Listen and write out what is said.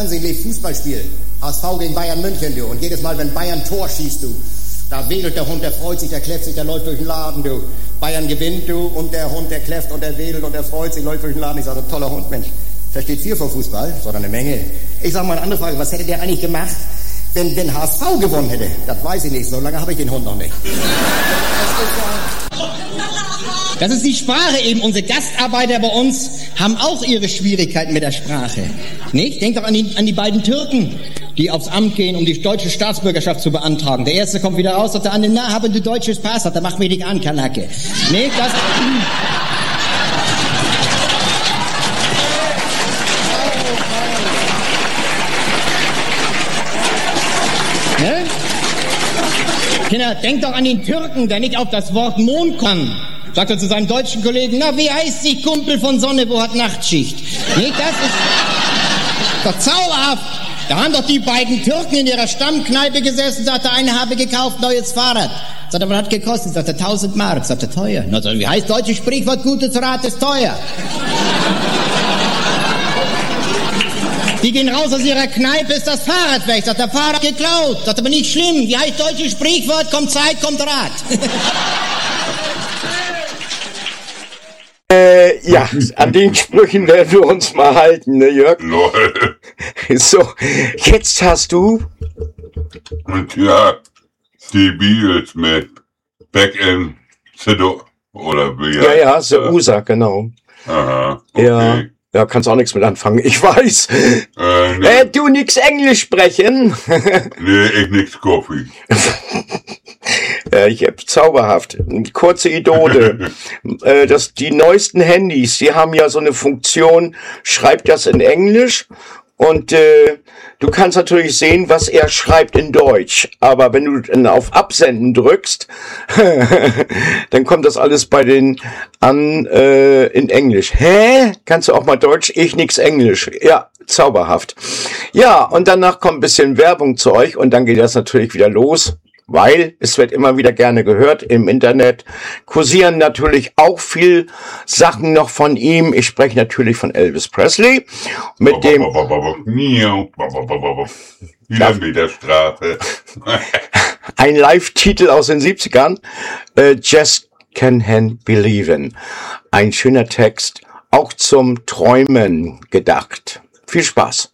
Fernsehen lief Fußballspiel. HSV gegen Bayern München, du. Und jedes Mal, wenn Bayern Tor schießt, du, da wedelt der Hund, der freut sich, der kläfft sich, der läuft durch den Laden, du. Bayern gewinnt, du, und der Hund, der kläfft und der wedelt und der freut sich, läuft durch den Laden. Ich sage, toller Hund, Mensch. Versteht viel vom Fußball, sondern eine Menge. Ich sage mal eine andere Frage, was hätte der eigentlich gemacht, wenn HSV gewonnen hätte? Das weiß ich nicht, so lange habe ich den Hund noch nicht. Das ist die Sprache eben. Unsere Gastarbeiter bei uns haben auch ihre Schwierigkeiten mit der Sprache. Nicht? Denkt doch an die beiden Türken, die aufs Amt gehen, um die deutsche Staatsbürgerschaft zu beantragen. Der erste kommt wieder raus, sagt der andere, na, haben du deutsches Pass? Da macht mich nicht an, Kanake. Nicht? Das... Ne? Kinder, denkt doch an den Türken, der nicht auf das Wort Mond kann. Sagt er zu seinem deutschen Kollegen, na, wie heißt sich Kumpel von Sonne, wo hat Nachtschicht? Nicht? Das ist doch zauberhaft. Da haben doch die beiden Türken in ihrer Stammkneipe gesessen, sagt der eine habe gekauft, neues Fahrrad. Sagt er, was hat gekostet? Sagt er, 1000 Mark. Sagt er, teuer. Na, wie heißt deutsches Sprichwort, gutes Rat ist teuer. Die gehen raus aus ihrer Kneipe, ist das Fahrrad weg. Sagt der Fahrrad geklaut. Sagt aber nicht schlimm. Wie heißt deutsches Sprichwort? Kommt Zeit, kommt Rat. Ja, an den Sprüchen werden wir uns mal halten, ne, Jörg? Lol. So, jetzt hast du... Und ja, die Beatles mit Back-End Ziddo oder wie? Ja, The USA, genau. Aha, okay. Ja, kannst auch nichts mit anfangen, ich weiß. Nee. Du nix Englisch sprechen? Nee, ich nix Koffee. Ich hab zauberhaft. Kurze Idole. Die neuesten Handys, die haben ja so eine Funktion, schreib das in Englisch und du kannst natürlich sehen, was er schreibt in Deutsch. Aber wenn du dann auf Absenden drückst, dann kommt das alles bei denen an in Englisch. Hä? Kannst du auch mal Deutsch? Ich nix Englisch. Ja, zauberhaft. Ja, und danach kommt ein bisschen Werbung zu euch und dann geht das natürlich wieder los. Weil es wird immer wieder gerne gehört im Internet, kursieren natürlich auch viel Sachen noch von ihm. Ich spreche natürlich von Elvis Presley. Mit dem Kilometerstrafe. Ein Live-Titel aus den 70ern. Just Can't Believe. Ein schöner Text, auch zum Träumen gedacht. Viel Spaß.